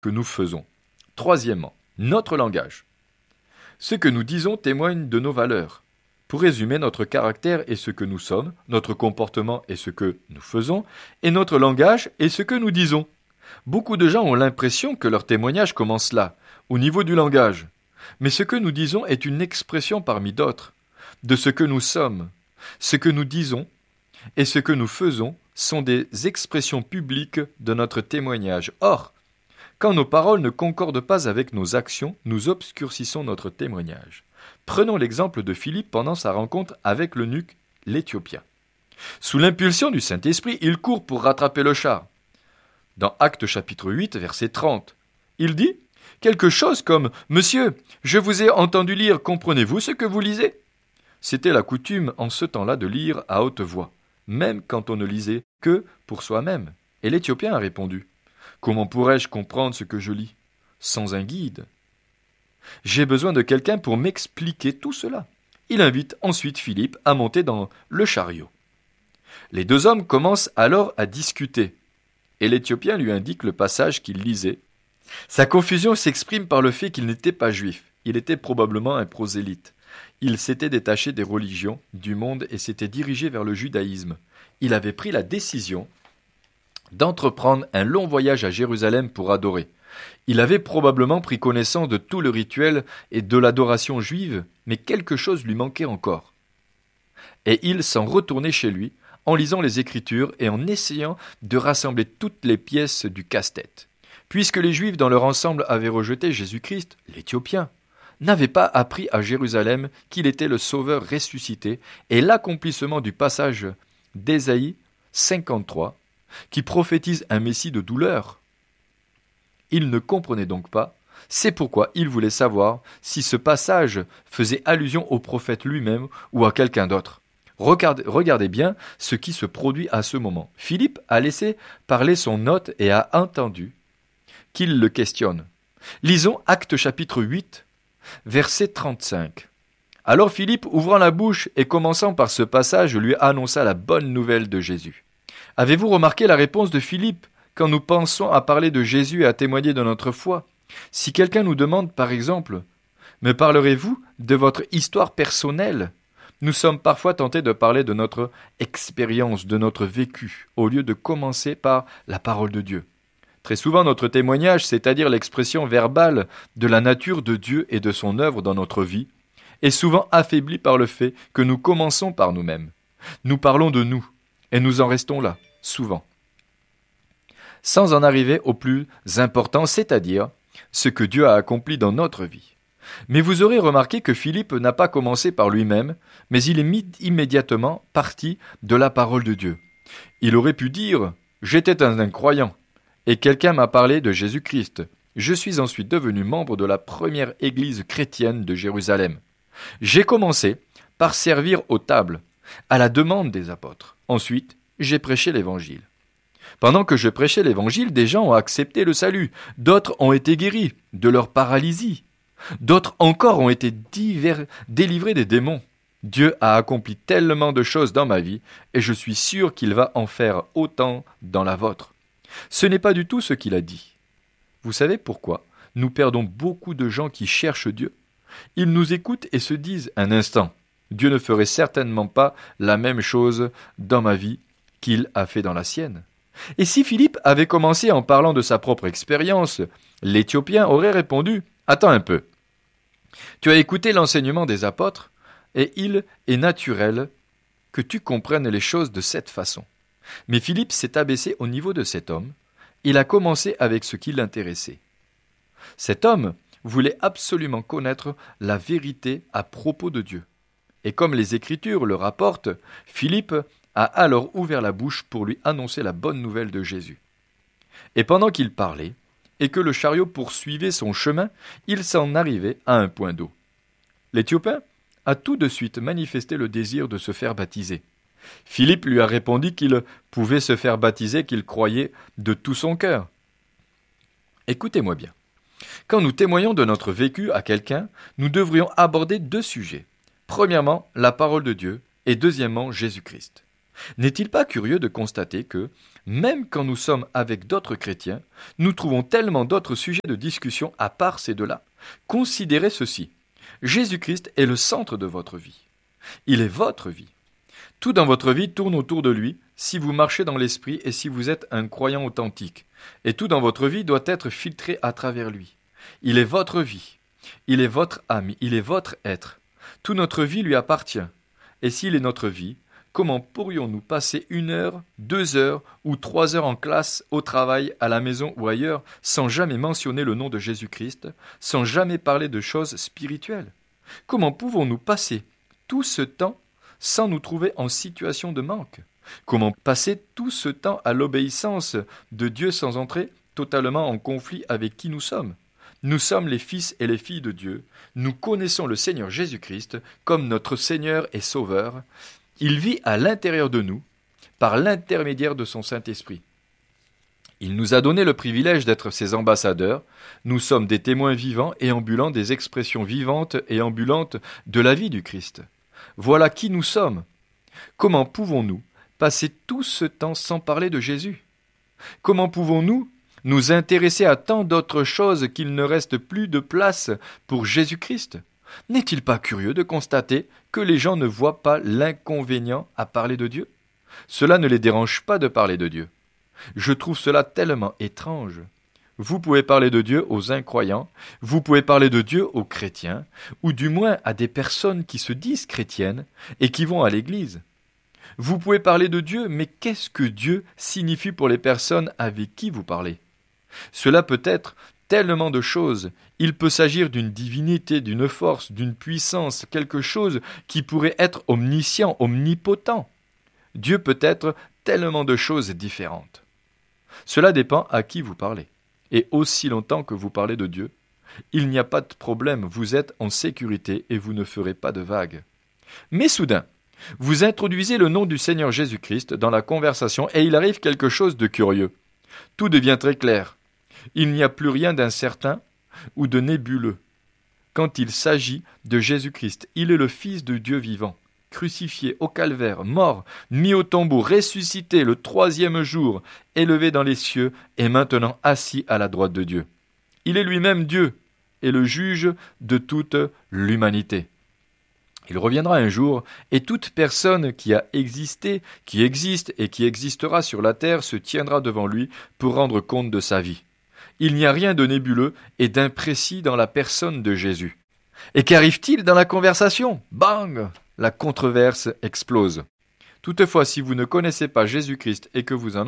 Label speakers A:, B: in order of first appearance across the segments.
A: que nous faisons. Troisièmement, notre langage. Ce que nous disons témoigne de nos valeurs. Pour résumer, notre caractère est ce que nous sommes, notre comportement est ce que nous faisons, et notre langage est ce que nous disons. Beaucoup de gens ont l'impression que leur témoignage commence là, au niveau du langage. Mais ce que nous disons est une expression parmi d'autres, de ce que nous sommes. Ce que nous disons et ce que nous faisons sont des expressions publiques de notre témoignage. Or, quand nos paroles ne concordent pas avec nos actions, nous obscurcissons notre témoignage. Prenons l'exemple de Philippe pendant sa rencontre avec l'eunuque l'Éthiopien. Sous l'impulsion du Saint-Esprit, il court pour rattraper le char. Dans Actes chapitre 8, verset 30, il dit quelque chose comme « Monsieur, je vous ai entendu lire, comprenez-vous ce que vous lisez ?» C'était la coutume en ce temps-là de lire à haute voix, même quand on ne lisait que pour soi-même. Et l'Éthiopien a répondu « Comment pourrais-je comprendre ce que je lis sans un guide ? J'ai besoin de quelqu'un pour m'expliquer tout cela. » Il invite ensuite Philippe à monter dans le chariot. Les deux hommes commencent alors à discuter, et l'Éthiopien lui indique le passage qu'il lisait. Sa confusion s'exprime par le fait qu'il n'était pas juif. Il était probablement un prosélyte. Il s'était détaché des religions, du monde et s'était dirigé vers le judaïsme. Il avait pris la décision d'entreprendre un long voyage à Jérusalem pour adorer. Il avait probablement pris connaissance de tout le rituel et de l'adoration juive, mais quelque chose lui manquait encore. Et il s'en retournait chez lui, en lisant les Écritures et en essayant de rassembler toutes les pièces du casse-tête. Puisque les Juifs dans leur ensemble avaient rejeté Jésus-Christ, l'Éthiopien n'avait pas appris à Jérusalem qu'il était le Sauveur ressuscité et l'accomplissement du passage d'Ésaïe 53, qui prophétise un Messie de douleur. Il ne comprenait donc pas, c'est pourquoi il voulait savoir si ce passage faisait allusion au prophète lui-même ou à quelqu'un d'autre. Regardez bien ce qui se produit à ce moment. Philippe a laissé parler son hôte et a entendu qu'il le questionne. Lisons Actes chapitre 8, verset 35. Alors Philippe, ouvrant la bouche et commençant par ce passage, lui annonça la bonne nouvelle de Jésus. Avez-vous remarqué la réponse de Philippe quand nous pensons à parler de Jésus et à témoigner de notre foi? Si quelqu'un nous demande, par exemple, « Me parlerez-vous de votre histoire personnelle ?» Nous sommes parfois tentés de parler de notre expérience, de notre vécu, au lieu de commencer par la parole de Dieu. Très souvent, notre témoignage, c'est-à-dire l'expression verbale de la nature de Dieu et de son œuvre dans notre vie, est souvent affaibli par le fait que nous commençons par nous-mêmes. Nous parlons de nous, et nous en restons là, souvent. Sans en arriver au plus important, c'est-à-dire ce que Dieu a accompli dans notre vie. Mais vous aurez remarqué que Philippe n'a pas commencé par lui-même, mais il est immédiatement parti de la parole de Dieu. Il aurait pu dire « J'étais un incroyant, et quelqu'un m'a parlé de Jésus-Christ. Je suis ensuite devenu membre de la première église chrétienne de Jérusalem. J'ai commencé par servir aux tables, à la demande des apôtres. Ensuite, j'ai prêché l'évangile. Pendant que je prêchais l'évangile, des gens ont accepté le salut. D'autres ont été guéris de leur paralysie. D'autres encore ont été délivrés des démons. Dieu a accompli tellement de choses dans ma vie, et je suis sûr qu'il va en faire autant dans la vôtre. Ce n'est pas du tout ce qu'il a dit. Vous savez pourquoi nous perdons beaucoup de gens qui cherchent Dieu? Ils nous écoutent et se disent un instant, Dieu ne ferait certainement pas la même chose dans ma vie qu'il a fait dans la sienne. Et si Philippe avait commencé en parlant de sa propre expérience, l'Éthiopien aurait répondu « Attends un peu. Tu as écouté l'enseignement des apôtres, et il est naturel que tu comprennes les choses de cette façon. » Mais Philippe s'est abaissé au niveau de cet homme. Il a commencé avec ce qui l'intéressait. Cet homme voulait absolument connaître la vérité à propos de Dieu. Et comme les Écritures le rapportent, Philippe a alors ouvert la bouche pour lui annoncer la bonne nouvelle de Jésus. Et pendant qu'il parlait, et que le chariot poursuivait son chemin, il s'en arrivait à un point d'eau. L'Éthiopien a tout de suite manifesté le désir de se faire baptiser. Philippe lui a répondu qu'il pouvait se faire baptiser, qu'il croyait de tout son cœur. Écoutez-moi bien. Quand nous témoignons de notre vécu à quelqu'un, nous devrions aborder deux sujets. Premièrement, la parole de Dieu, et deuxièmement, Jésus-Christ. N'est-il pas curieux de constater que, Même quand nous sommes avec d'autres chrétiens, nous trouvons tellement d'autres sujets de discussion à part ces deux-là. Considérez ceci. Jésus-Christ est le centre de votre vie. Il est votre vie. Tout dans votre vie tourne autour de lui si vous marchez dans l'esprit et si vous êtes un croyant authentique. Et tout dans votre vie doit être filtré à travers lui. Il est votre vie. Il est votre âme. Il est votre être. Toute notre vie lui appartient. Et s'il est notre vie, comment pourrions-nous passer 1 heure, 2 heures ou 3 heures en classe, au travail, à la maison ou ailleurs, sans jamais mentionner le nom de Jésus-Christ, sans jamais parler de choses spirituelles? Comment pouvons-nous passer tout ce temps sans nous trouver en situation de manque? Comment passer tout ce temps à l'obéissance de Dieu sans entrer totalement en conflit avec qui nous sommes? Nous sommes les fils et les filles de Dieu. Nous connaissons le Seigneur Jésus-Christ comme notre Seigneur et Sauveur. Il vit à l'intérieur de nous par l'intermédiaire de son Saint-Esprit. Il nous a donné le privilège d'être ses ambassadeurs. Nous sommes des témoins vivants et ambulants des expressions vivantes et ambulantes de la vie du Christ. Voilà qui nous sommes. Comment pouvons-nous passer tout ce temps sans parler de Jésus? Comment pouvons-nous nous intéresser à tant d'autres choses qu'il ne reste plus de place pour Jésus-Christ? N'est-il pas curieux de constater que les gens ne voient pas l'inconvénient à parler de Dieu? Cela ne les dérange pas de parler de Dieu. Je trouve cela tellement étrange. Vous pouvez parler de Dieu aux incroyants, vous pouvez parler de Dieu aux chrétiens, ou du moins à des personnes qui se disent chrétiennes et qui vont à l'église. Vous pouvez parler de Dieu, mais qu'est-ce que Dieu signifie pour les personnes avec qui vous parlez? Cela peut être tellement de choses. Il peut s'agir d'une divinité, d'une force, d'une puissance, quelque chose qui pourrait être omniscient, omnipotent. Dieu peut être tellement de choses différentes. Cela dépend à qui vous parlez. Et aussi longtemps que vous parlez de Dieu, il n'y a pas de problème, vous êtes en sécurité et vous ne ferez pas de vagues. Mais soudain, vous introduisez le nom du Seigneur Jésus-Christ dans la conversation et il arrive quelque chose de curieux. Tout devient très clair. Il n'y a plus rien d'incertain ou de nébuleux. Quand il s'agit de Jésus-Christ, il est le Fils de Dieu vivant, crucifié au calvaire, mort, mis au tombeau, ressuscité le 3e jour, élevé dans les cieux et maintenant assis à la droite de Dieu. Il est lui-même Dieu et le juge de toute l'humanité. Il reviendra un jour, et toute personne qui a existé, qui existe et qui existera sur la terre se tiendra devant lui pour rendre compte de sa vie. Il n'y a rien de nébuleux et d'imprécis dans la personne de Jésus. Et qu'arrive-t-il dans la conversation? Bang! La controverse explose. Toutefois, si vous ne connaissez pas Jésus-Christ et que vous en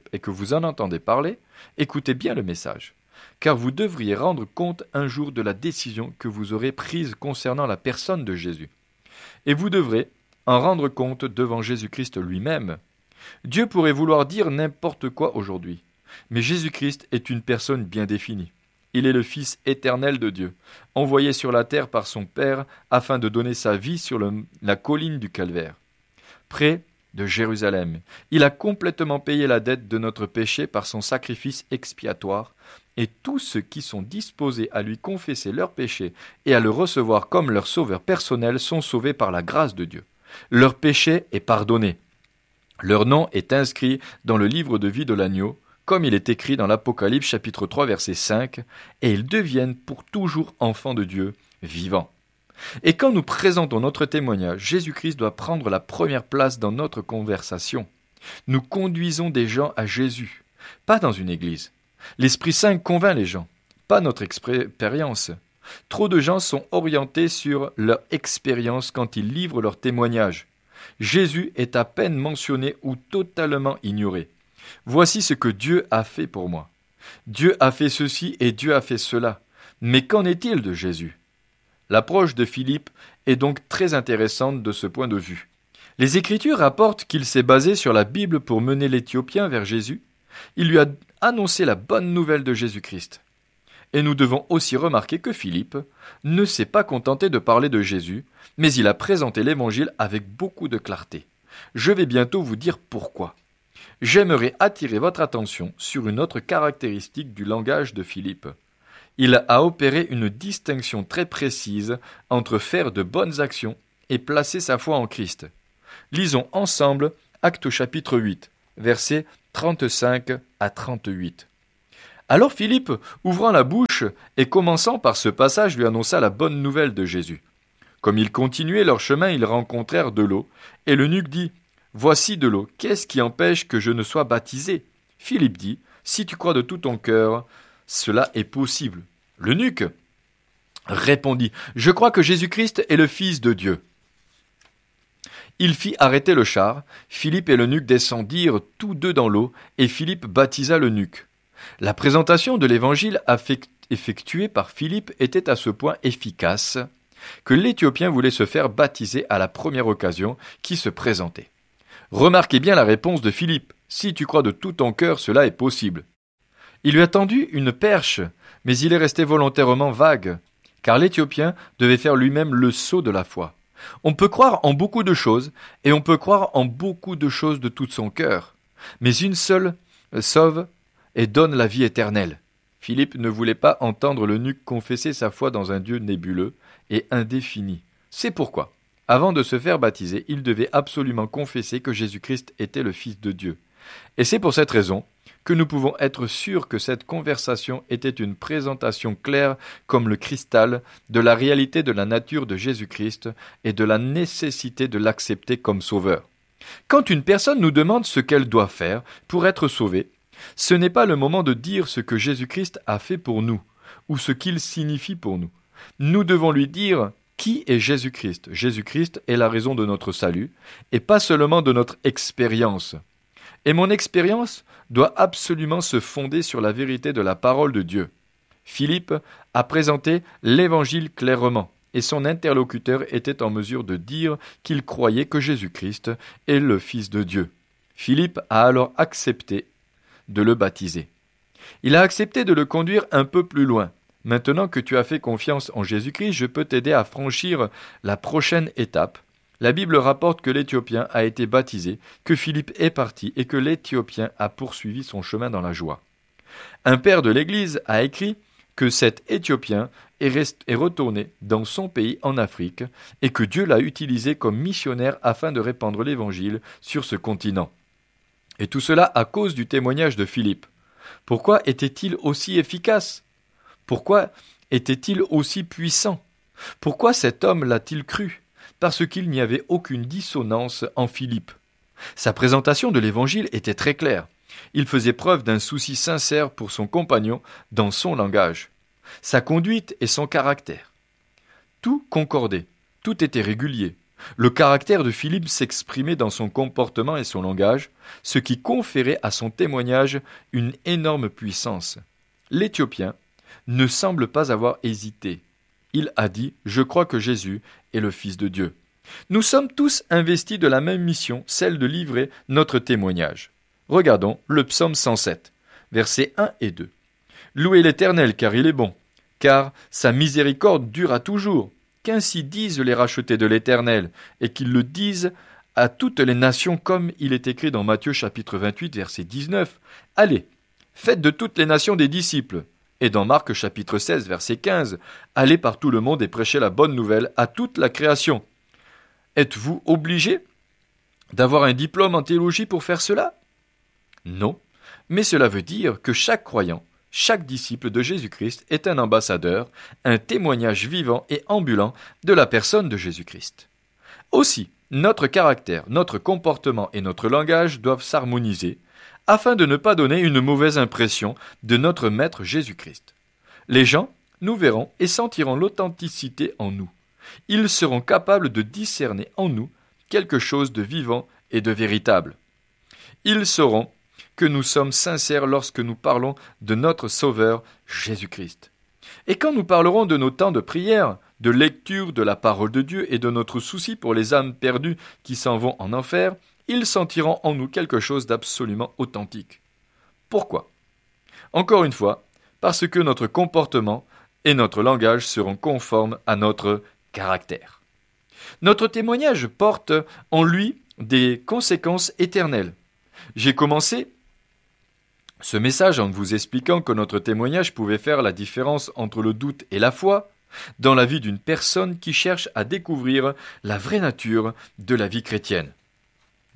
A: entendez parler, écoutez bien le message. Car vous devriez rendre compte un jour de la décision que vous aurez prise concernant la personne de Jésus. Et vous devrez en rendre compte devant Jésus-Christ lui-même. Dieu pourrait vouloir dire n'importe quoi aujourd'hui, mais Jésus-Christ est une personne bien définie. Il est le Fils éternel de Dieu, envoyé sur la terre par son Père afin de donner sa vie sur la colline du Calvaire. Près de Jérusalem, il a complètement payé la dette de notre péché par son sacrifice expiatoire, et tous ceux qui sont disposés à lui confesser leurs péchés et à le recevoir comme leur sauveur personnel sont sauvés par la grâce de Dieu. Leur péché est pardonné. Leur nom est inscrit dans le livre de vie de l'agneau, comme il est écrit dans l'Apocalypse chapitre 3 verset 5, et ils deviennent pour toujours enfants de Dieu vivants. Et quand nous présentons notre témoignage, Jésus-Christ doit prendre la première place dans notre conversation. Nous conduisons des gens à Jésus, pas dans une église. L'Esprit Saint convainc les gens, pas notre expérience. Trop de gens sont orientés sur leur expérience quand ils livrent leur témoignage. Jésus est à peine mentionné ou totalement ignoré. Voici ce que Dieu a fait pour moi. Dieu a fait ceci et Dieu a fait cela. Mais qu'en est-il de Jésus? L'approche de Philippe est donc très intéressante de ce point de vue. Les Écritures rapportent qu'il s'est basé sur la Bible pour mener l'Éthiopien vers Jésus. Il lui a annoncé la bonne nouvelle de Jésus-Christ. Et nous devons aussi remarquer que Philippe ne s'est pas contenté de parler de Jésus, mais il a présenté l'Évangile avec beaucoup de clarté. Je vais bientôt vous dire pourquoi. J'aimerais attirer votre attention sur une autre caractéristique du langage de Philippe. Il a opéré une distinction très précise entre faire de bonnes actions et placer sa foi en Christ. Lisons ensemble Actes chapitre 8, versets 35 à 38. Alors Philippe, ouvrant la bouche et commençant par ce passage, lui annonça la bonne nouvelle de Jésus. Comme ils continuaient leur chemin, ils rencontrèrent de l'eau, et l'eunuque dit « Voici de l'eau, qu'est-ce qui empêche que je ne sois baptisé ?» Philippe dit « Si tu crois de tout ton cœur, cela est possible. » L'eunuque répondit « Je crois que Jésus-Christ est le Fils de Dieu. » Il fit arrêter le char, Philippe et l'eunuque descendirent tous deux dans l'eau, et Philippe baptisa l'eunuque. La présentation de l'évangile effectuée par Philippe était à ce point efficace que l'Éthiopien voulait se faire baptiser à la première occasion qui se présentait. Remarquez bien la réponse de Philippe. Si tu crois de tout ton cœur, cela est possible. Il lui a tendu une perche, mais il est resté volontairement vague, car l'Éthiopien devait faire lui-même le saut de la foi. On peut croire en beaucoup de choses, et on peut croire en beaucoup de choses de tout son cœur. Mais une seule sauve et donne la vie éternelle. Philippe ne voulait pas entendre l'eunuque confesser sa foi dans un Dieu nébuleux et indéfini. C'est pourquoi, avant de se faire baptiser, il devait absolument confesser que Jésus-Christ était le Fils de Dieu. Et c'est pour cette raison que nous pouvons être sûrs que cette conversation était une présentation claire comme le cristal de la réalité de la nature de Jésus-Christ et de la nécessité de l'accepter comme sauveur. Quand une personne nous demande ce qu'elle doit faire pour être sauvée, ce n'est pas le moment de dire ce que Jésus-Christ a fait pour nous, ou ce qu'il signifie pour nous. Nous devons lui dire qui est Jésus-Christ. Jésus-Christ est la raison de notre salut, et pas seulement de notre expérience. Et mon expérience doit absolument se fonder sur la vérité de la parole de Dieu. Philippe a présenté l'Évangile clairement, et son interlocuteur était en mesure de dire qu'il croyait que Jésus-Christ est le Fils de Dieu. Philippe a alors accepté de le baptiser. Il a accepté de le conduire un peu plus loin. Maintenant que tu as fait confiance en Jésus-Christ, je peux t'aider à franchir la prochaine étape. La Bible rapporte que l'Éthiopien a été baptisé, que Philippe est parti et que l'Éthiopien a poursuivi son chemin dans la joie. Un père de l'Église a écrit que cet Éthiopien est retourné dans son pays en Afrique et que Dieu l'a utilisé comme missionnaire afin de répandre l'Évangile sur ce continent. Et tout cela à cause du témoignage de Philippe. Pourquoi était-il aussi efficace ? Pourquoi était-il aussi puissant ? Pourquoi cet homme l'a-t-il cru ? Parce qu'il n'y avait aucune dissonance en Philippe. Sa présentation de l'Évangile était très claire. Il faisait preuve d'un souci sincère pour son compagnon dans son langage, sa conduite et son caractère. Tout concordait, tout était régulier. Le caractère de Philippe s'exprimait dans son comportement et son langage, ce qui conférait à son témoignage une énorme puissance. L'Éthiopien ne semble pas avoir hésité. Il a dit « Je crois que Jésus est le Fils de Dieu ». Nous sommes tous investis de la même mission, celle de livrer notre témoignage. Regardons le psaume 107, versets 1 et 2. « Louez l'Éternel, car il est bon, car sa miséricorde dure à toujours. Qu'ainsi disent les rachetés de l'Éternel, et qu'ils le disent à toutes les nations, comme il est écrit dans Matthieu chapitre 28, verset 19. Allez, faites de toutes les nations des disciples. Et dans Marc chapitre 16, verset 15, allez par tout le monde et prêchez la bonne nouvelle à toute la création. Êtes-vous obligé d'avoir un diplôme en théologie pour faire cela ? Non, mais cela veut dire que chaque croyant, chaque disciple de Jésus-Christ est un ambassadeur, un témoignage vivant et ambulant de la personne de Jésus-Christ. Aussi, notre caractère, notre comportement et notre langage doivent s'harmoniser afin de ne pas donner une mauvaise impression de notre Maître Jésus-Christ. Les gens nous verront et sentiront l'authenticité en nous. Ils seront capables de discerner en nous quelque chose de vivant et de véritable. Ils sauront que nous sommes sincères lorsque nous parlons de notre Sauveur Jésus-Christ. Et quand nous parlerons de nos temps de prière, de lecture de la parole de Dieu et de notre souci pour les âmes perdues qui s'en vont en enfer, ils sentiront en nous quelque chose d'absolument authentique. Pourquoi ? Encore une fois, parce que notre comportement et notre langage seront conformes à notre caractère. Notre témoignage porte en lui des conséquences éternelles. J'ai commencé ce message en vous expliquant que notre témoignage pouvait faire la différence entre le doute et la foi dans la vie d'une personne qui cherche à découvrir la vraie nature de la vie chrétienne.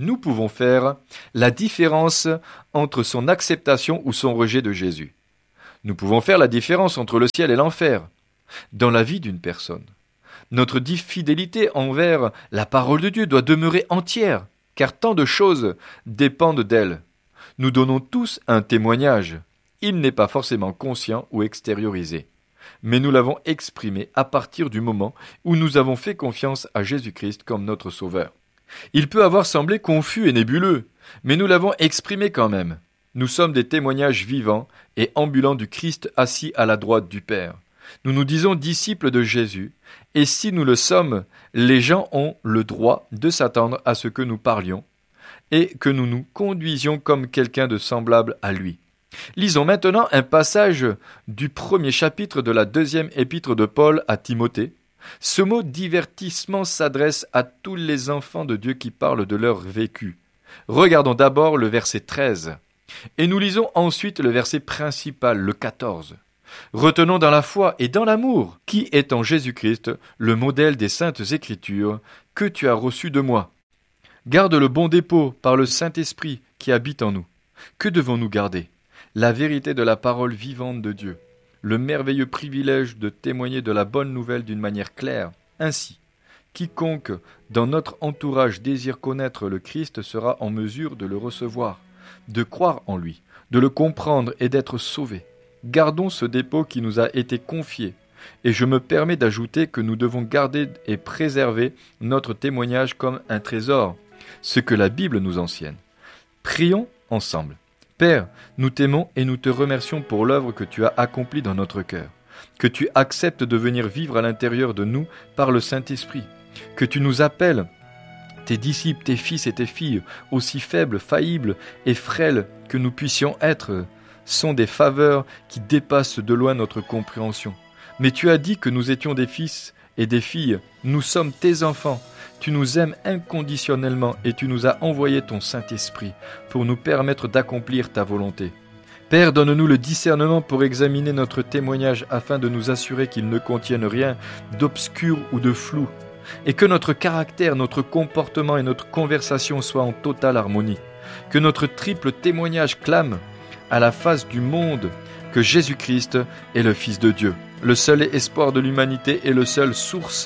A: nous pouvons faire la différence entre son acceptation ou son rejet de Jésus. Nous pouvons faire la différence entre le ciel et l'enfer dans la vie d'une personne. Notre fidélité envers la parole de Dieu doit demeurer entière, car tant de choses dépendent d'elle. Nous donnons tous un témoignage. Il n'est pas forcément conscient ou extériorisé, mais nous l'avons exprimé à partir du moment où nous avons fait confiance à Jésus-Christ comme notre Sauveur. Il peut avoir semblé confus et nébuleux, mais nous l'avons exprimé quand même. Nous sommes des témoignages vivants et ambulants du Christ assis à la droite du Père. Nous nous disons disciples de Jésus, et si nous le sommes, les gens ont le droit de s'attendre à ce que nous parlions et que nous nous conduisions comme quelqu'un de semblable à lui. Lisons maintenant un passage du 1er chapitre de la 2e épître de Paul à Timothée. Ce mot divertissement s'adresse à tous les enfants de Dieu qui parlent de leur vécu. Regardons d'abord le verset 13, et nous lisons ensuite le verset principal, le 14. Retenons dans la foi et dans l'amour, qui est en Jésus-Christ, le modèle des saintes Écritures, que tu as reçu de moi. Garde le bon dépôt par le Saint-Esprit qui habite en nous. Que devons-nous garder? La vérité de la parole vivante de Dieu, le merveilleux privilège de témoigner de la bonne nouvelle d'une manière claire. Ainsi, quiconque dans notre entourage désire connaître le Christ sera en mesure de le recevoir, de croire en lui, de le comprendre et d'être sauvé. Gardons ce dépôt qui nous a été confié, et je me permets d'ajouter que nous devons garder et préserver notre témoignage comme un trésor, ce que la Bible nous enseigne. Prions ensemble. Père, nous t'aimons et nous te remercions pour l'œuvre que tu as accomplie dans notre cœur, que tu acceptes de venir vivre à l'intérieur de nous par le Saint-Esprit, que tu nous appelles, tes disciples, tes fils et tes filles, aussi faibles, faillibles et frêles que nous puissions être, sont des faveurs qui dépassent de loin notre compréhension. Mais tu as dit que nous étions des fils et des filles, nous sommes tes enfants. Tu nous aimes inconditionnellement et tu nous as envoyé ton Saint-Esprit pour nous permettre d'accomplir ta volonté. Père, donne-nous le discernement pour examiner notre témoignage afin de nous assurer qu'il ne contienne rien d'obscur ou de flou, et que notre caractère, notre comportement et notre conversation soient en totale harmonie. Que notre triple témoignage clame à la face du monde que Jésus-Christ est le Fils de Dieu, le seul espoir de l'humanité et la seule source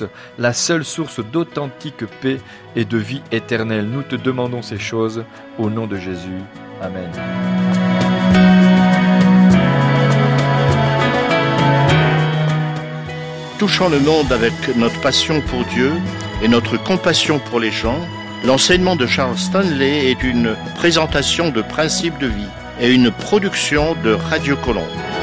A: d'authentique paix et de vie éternelle. Nous te demandons ces choses au nom de Jésus. Amen.
B: Touchant le monde avec notre passion pour Dieu et notre compassion pour les gens, l'enseignement de Charles Stanley est une présentation de principes de vie et une production de Radio Colombe.